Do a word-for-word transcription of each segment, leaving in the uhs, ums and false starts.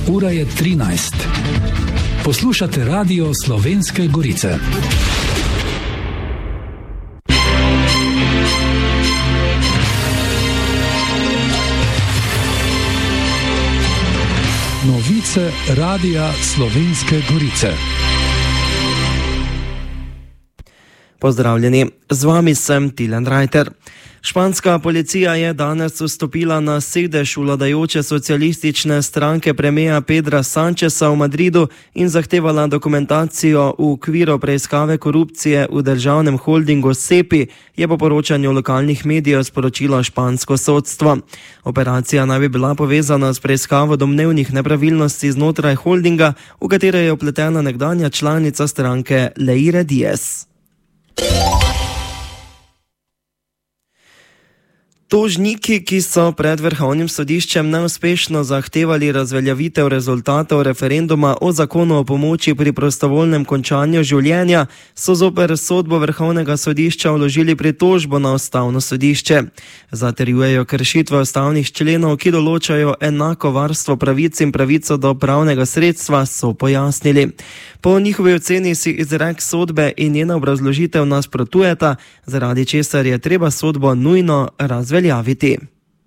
Ura je trinajst. Poslušate Radio Slovenske Gorice. Novice Radia Slovenske Gorice. Pozdravljeni, z vami sem Tilen Rajter. Španska policija je danes vstopila na sedež vladajoče socialistične stranke premiera Pedra Sancheza v Madridu in zahtevala dokumentacijo v okviru preiskave korupcije v državnem holdingu Sepi, je po poročanju lokalnih medijev sporočilo špansko sodstvo. Operacija naj bi bila povezana s preiskavo domnevnih nepravilnosti znotraj holdinga, v katere je vpletena nekdanja članica stranke Leire Diez. Tožniki, ki so pred Vrhovnim sodiščem neuspešno zahtevali razveljavitev rezultatov referenduma o zakonu o pomoči pri prostovoljnem končanju življenja, so zoper sodbo Vrhovnega sodišča vložili pritožbo na Ustavno sodišče. Zatrjujejo kršitve ustavnih členov, ki določajo enako varstvo pravic in pravico do pravnega sredstva, so pojasnili. Po njihovi oceni si izrek sodbe in njena obrazložitev nasprotujeta, zaradi česar je treba sodbo nujno razveljaviti.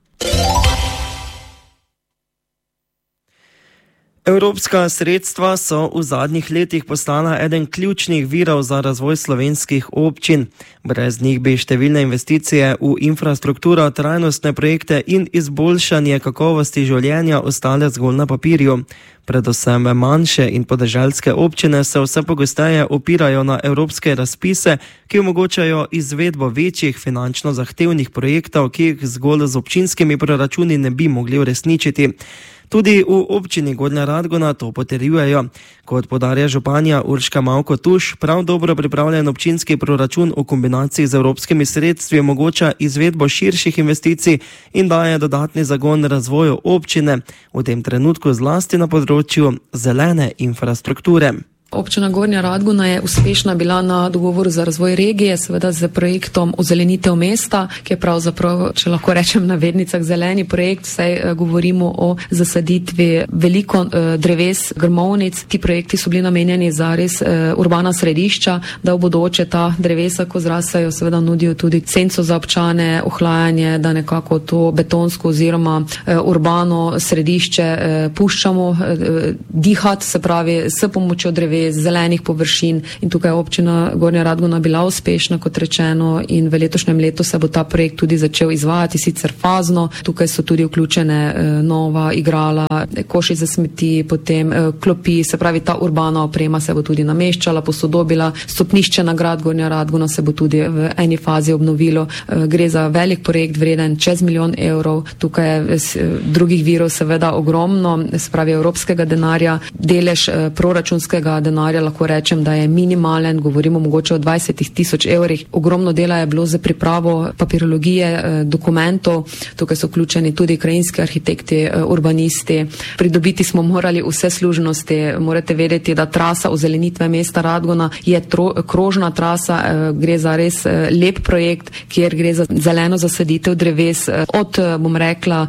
Evropska sredstva so v zadnjih letih postala eden ključnih virov za razvoj slovenskih občin. Brez njih bi številne investicije v infrastrukturo, trajnostne projekte in izboljšanje kakovosti življenja ostale zgolj na papirju. Predvsem manjše in podeželske občine se vse pogosteje opirajo na evropske razpise, ki omogočajo izvedbo večjih finančno zahtevnih projektov, ki jih zgolj z občinskimi proračuni ne bi mogli uresničiti. Tudi v občini Gornja Radgona to potrjujejo. Kot poudarja županja Urška Mavko Tuš, prav dobro pripravljen občinski proračun v kombinaciji z evropskimi sredstvi omogoča izvedbo širših investicij in daje dodatni zagon razvoju občine, v tem trenutku zlasti na področju zelene infrastrukture. Občina Gornja Radgona je uspešna bila na dogovoru za razvoj regije, seveda z projektom Ozelenitev mesta, ki je pravzaprav, če lahko rečem na vednicah, zeleni projekt, saj govorimo o zasaditvi veliko dreves, grmovnic. Ti projekti so bili namenjeni za res urbana središča, da v bodoče ta drevesa, ko zrastajo, seveda nudijo tudi senco za občane, ohlajanje, da nekako to betonsko oziroma urbano središče puščamo dihati, se pravi s pomočjo dreves, zelenih površin, in tukaj je občina Gornja Radgona bila uspešna, kot rečeno, in v letošnjem letu se bo ta projekt tudi začel izvajati, sicer fazno. Tukaj so tudi vključene eh, nova igrala, koši za smeti, potem eh, klopi, se pravi ta urbana oprema se bo tudi nameščala, posodobila. Stopnišče na grad Gornja Radgona se bo tudi v eni fazi obnovilo. Eh, gre za velik projekt vreden čez milijon evrov. Tukaj je eh, drugih virov seveda ogromno, se pravi evropskega denarja, delež eh, proračunskega denarja lahko rečem, da je minimalen, govorimo mogoče o dvajset tisoč evrih. Ogromno dela je bilo za pripravo papirologije, dokumentov, tukaj so vključeni tudi krajinski arhitekti, urbanisti. Pridobiti smo morali vse služnosti. Morate vedeti, da trasa ozelenitve mesta Radgona je tro, krožna trasa, gre za res lep projekt, kjer gre za zeleno zasaditev dreves, od, bom rekla,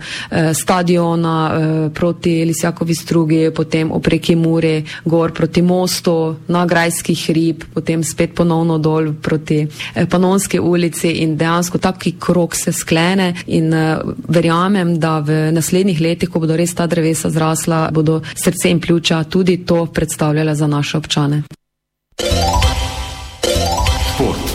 stadiona proti Lisjakovi strugi, potem opreki Muri, gor proti mostu, na Grajski hrib, potem spet ponovno dol proti Panonski ulici, in dejansko taki krog se sklene in uh, verjamem, da v naslednjih letih, ko bodo res ta drevesa zrasla, bodo srce in pljuča tudi to predstavljala za naše občane. Sport.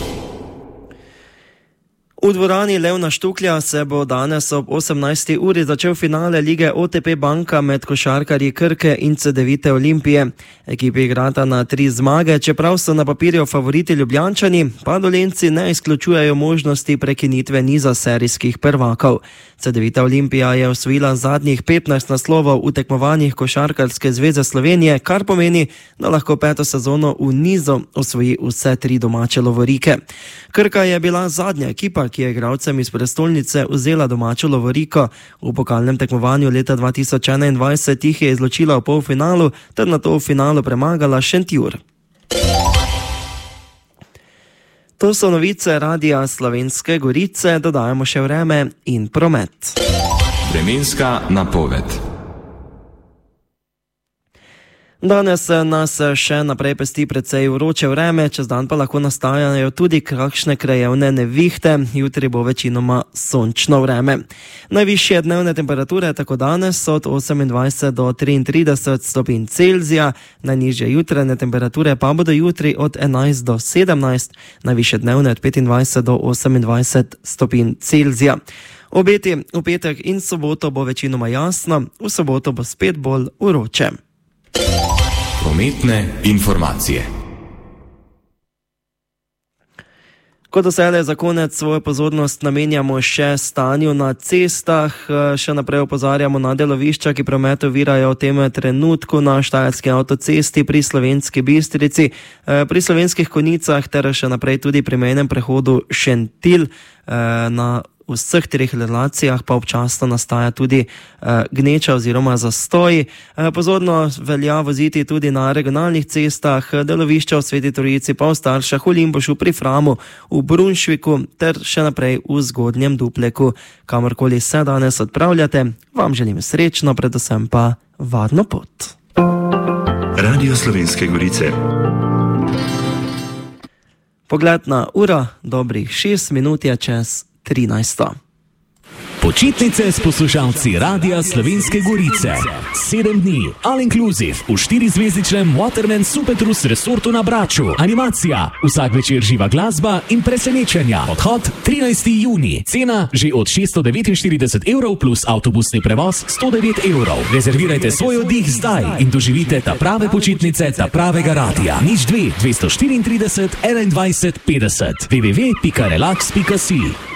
V dvorani Levna Štuklja se bo danes ob osemnajsti uri začel finale lige O T P Banka med košarkarji Krke in Cedevite Olimpije. Ekipi igrata na tri zmage, čeprav so na papirju favoriti Ljubljančani, pa Dolenjci ne izključujejo možnosti prekinitve niza serijskih prvakov. Cedevita Olimpija je osvojila zadnjih petnajst naslovov v tekmovanjih Košarkarske zveze Slovenije, kar pomeni, da lahko peto sezono v nizu osvoji vse tri domače lovorike. Krka je bila zadnja ekipa, ki je igralcem iz prestolnice vzela domačo lovoriko. V pokalnem tekmovanju leta dva tisoč enaindvajset jih je izločila v polfinalu, ter nato v finalu premagala Šentjur. To so novice Radia Slovenske Gorice, dodajamo še vreme in promet. Vremenska napoved. Danes nas še naprej pesti precej vroče vreme, čez dan pa lahko nastajajo tudi kakšne krajevne nevihte, jutri bo večinoma sončno vreme. Najvišje dnevne temperature tako danes so od osemindvajset do triintrideset stopinj Celzija, najnižje jutrajne temperature pa bodo jutri od enajst do sedemnajst, najvišje dnevne od petindvajset do osemindvajset stopinj Celzija. Obeti v petek in soboto bo večinoma jasno, v soboto bo spet bolj vroče. Prometne informacije. Kot doslej za konec svojo pozornost namenjamo še stanju na cestah. Še naprej opozarjamo na delovišča, ki promet ovirajo v tem trenutku na Štajerski avtocesti pri Slovenski Bistrici, pri Slovenskih Konjicah ter še naprej tudi pri mejnem prehodu Šentilj. Na V vseh treh relacijah pa občasno nastaja tudi uh, gneča oziroma zastoj. Uh, pozorno velja voziti tudi na regionalnih cestah, delovišča v Sveti Trojici, pa v Staršah, v Limbušu, pri Framu, v Brunšviku ter še naprej v Zgodnjem Dupleku. Kamorkoli se danes odpravljate, vam želim srečno, predvsem pa varno pot. Radio Slovenske Gorice. Pogled na uro, dobrih šest minut je čez trinajsto. Počitnice s poslušalci Radia Slovenske Gorice. Sedem dni, all inclusive, v štirizvezdičnem Waterman Supertrus resortu na Braču. Animacija, vsak večer živa glasba in presenečenja. Odhod trinajstega junija. Cena že od šeststo devetinštirideset evrov plus avtobusni prevoz sto devet evrov. Rezervirajte svoj oddih zdaj in doživite ta prave počitnice, ta pravega radia. Nič dve, dvesto štiriintrideset, enaindvajset, petdeset. w w w pika relax pika si